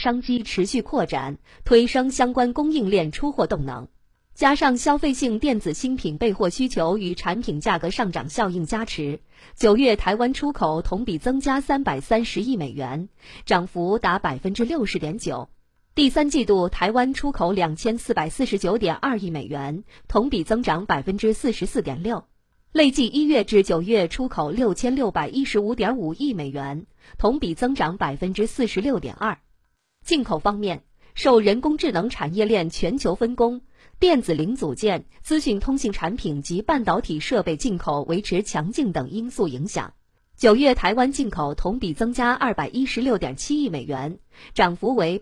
商机持续扩展，推升相关供应链出货动能。加上消费性电子新品备货需求与产品价格上涨效应加持，9月台湾出口同比增加330亿美元，涨幅达60.9%。第三季度台湾出口2449.2亿美元，同比增长44.6%。累计1月至9月出口6615.5亿美元，同比增长46.2%。进口方面，受人工智能产业链全球分工、电子零组件、资讯通信产品及半导体设备进口维持强劲等因素影响，9月台湾进口同比增加216.7亿美元，涨幅为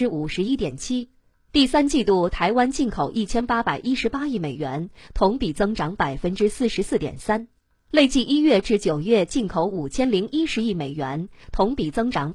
51.7%。第三季度台湾进口1818亿美元，同比增长44.3%。累计1月至9月进口5010亿美元，同比增长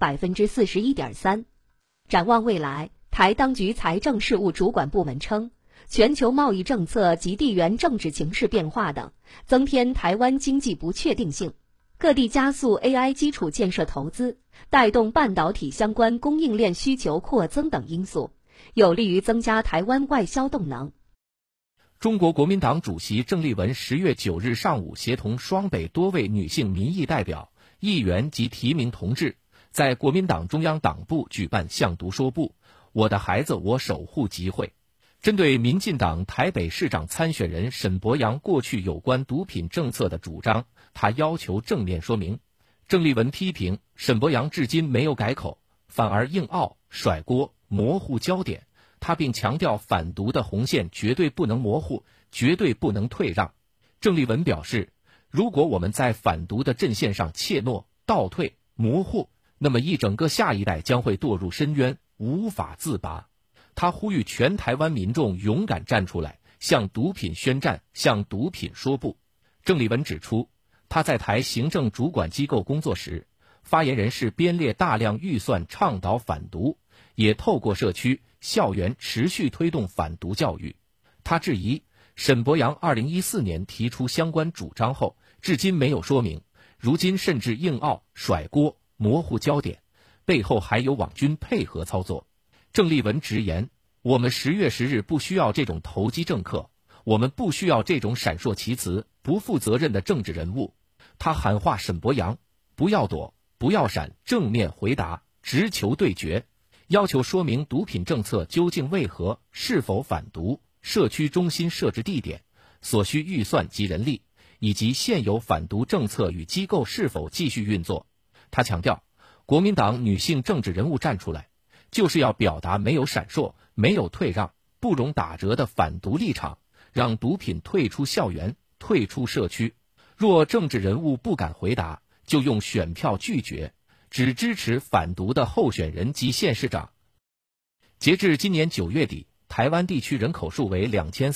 41.3%。展望未来，台当局财政事务主管部门称，全球贸易政策及地缘政治情势变化等，增添台湾经济不确定性。各地加速 AI 基础建设投资，带动半导体相关供应链需求扩增等因素，有利于增加台湾外销动能。 中国国民党主席郑丽文10月9日上午协同双北多位女性民意代表、议员及提名同志，在国民党中央党部举办向读说部我的孩子我守护集会。针对民进党台北市长参选人沈伯洋过去有关毒品政策的主张，他要求正面说明。郑丽文批评沈伯洋至今没有改口，反而硬拗、甩锅、模糊焦点。他并强调反毒的红线绝对不能模糊，绝对不能退让。郑丽文表示，如果我们在反毒的阵线上怯懦、倒退、模糊，那么一整个下一代将会堕入深渊，无法自拔。他呼吁全台湾民众勇敢站出来，向毒品宣战，向毒品说不。郑丽文指出，他在台行政主管机构工作时，发言人是编列大量预算倡导反毒，也透过社区、校园持续推动反毒教育。他质疑沈伯洋2014年提出相关主张后，至今没有说明，如今甚至硬拗、甩锅、模糊焦点，背后还有网军配合操作。郑丽文直言，我们10月10日不需要这种投机政客，我们不需要这种闪烁其词、不负责任的政治人物。他喊话沈伯洋，不要躲，不要闪，正面回答，直球对决，要求说明毒品政策究竟为何，是否反毒，社区中心设置地点，所需预算及人力，以及现有反毒政策与机构是否继续运作。他强调，国民党女性政治人物站出来，就是要表达没有闪烁、没有退让、不容打折的反毒立场，让毒品退出校园、退出社区。若政治人物不敢回答，就用选票拒绝，只支持反毒的候选人及县市长。截至今年9月底，台湾地区人口数为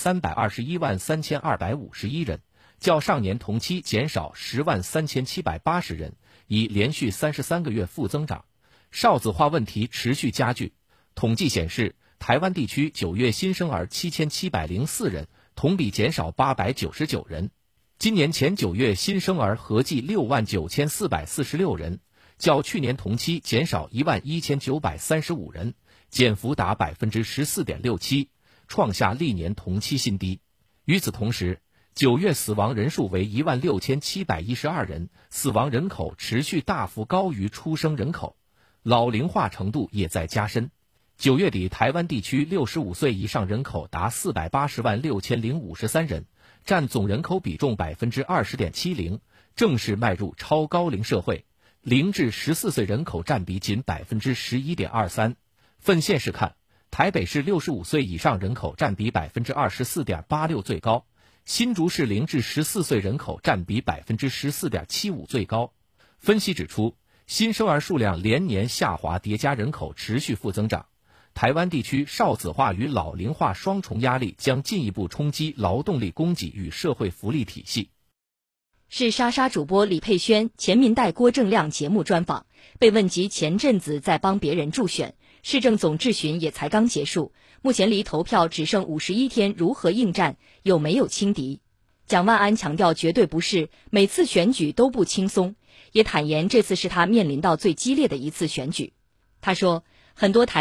23213251人，较上年同期减少103780人，已连续33个月负增长。少子化问题持续加剧。统计显示，台湾地区9月新生儿7704人，同比减少899人。今年前9月新生儿合计69446人，较去年同期减少11935人，减幅达14.67%，创下历年同期新低。与此同时，9月死亡人数为16712人，死亡人口持续大幅高于出生人口，老龄化程度也在加深。9月底，台湾地区65岁以上人口达4806053人，占总人口比重20.70%，正式迈入超高龄社会。0至14岁人口占比仅11.23%。分县市看，台北市65岁以上人口占比24.86%最高，新竹市0至14岁人口占比14.75%最高。分析指出，新生儿数量连年下滑叠加人口持续负增长，台湾地区少子化与老龄化双重压力将进一步冲击劳动力供给与社会福利体系。 是莎莎主播李佩轩前民代郭正亮节目专访，被问及前阵子在帮别人助选，市政总质询也才刚结束，目前离投票只剩51天，如何应战，有没有轻敌？蒋万安强调绝对不是，每次选举都不轻松，也坦言这次是他面临到最激烈的一次选举。他说，很多台